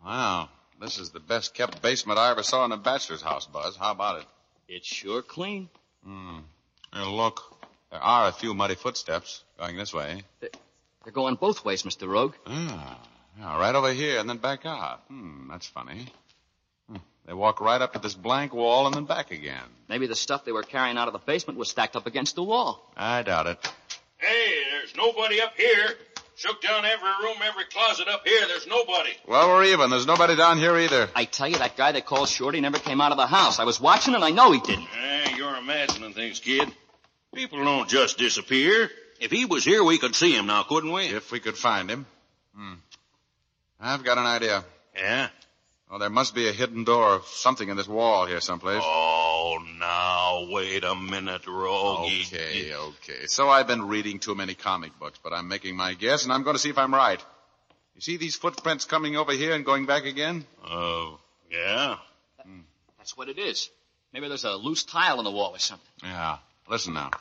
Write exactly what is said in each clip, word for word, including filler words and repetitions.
Wow. This is the best kept basement I ever saw in a bachelor's house, Buzz. How about it? It's sure clean. Hmm. Here, look. There are a few muddy footsteps going this way. They're going both ways, Mister Rogue. Ah, yeah, right over here and then back out. Hmm, that's funny. Hmm. They walk right up to this blank wall and then back again. Maybe the stuff they were carrying out of the basement was stacked up against the wall. I doubt it. Hey, there's nobody up here. Shook down every room, every closet up here. There's nobody. Well, we're even. There's nobody down here either. I tell you, that guy they called Shorty never came out of the house. I was watching and I know he didn't. Eh, you're imagining things, kid. People don't just disappear. If he was here, we could see him now, couldn't we? If we could find him. Hmm. I've got an idea. Yeah? Well, there must be a hidden door of something in this wall here someplace. Oh, now, wait a minute, Rogue. Okay, okay. So I've been reading too many comic books, but I'm making my guess, and I'm going to see if I'm right. You see these footprints coming over here and going back again? Oh, uh, yeah? Hmm. That's what it is. Maybe there's a loose tile in the wall or something. Yeah. Listen now.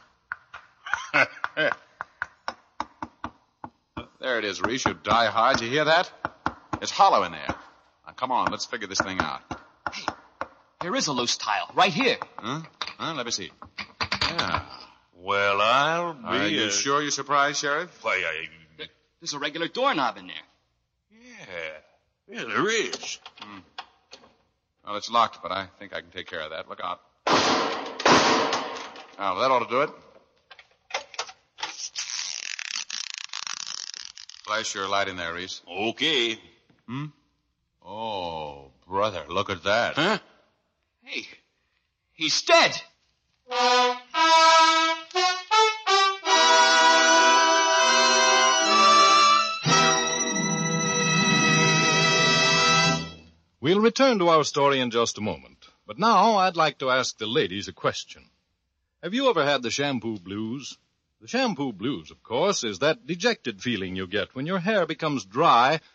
There it is, Reese. You die hard. You hear that? It's hollow in there. Now, come on. Let's figure this thing out. Hey, there is a loose tile right here. Huh? Huh? Let me see. Yeah. Well, I'll be... Are you a... sure you're surprised, Sheriff? Why, I... There's a regular doorknob in there. Yeah. Yeah, there is. Hmm. Well, it's locked, but I think I can take care of that. Look out. Now, that ought to do it. Flash your light in there, Reese. Okay. Hmm? Oh, brother, look at that. Huh? Hey, he's dead. We'll return to our story in just a moment. But now I'd like to ask the ladies a question. Have you ever had the shampoo blues? The shampoo blues, of course, is that dejected feeling you get when your hair becomes dry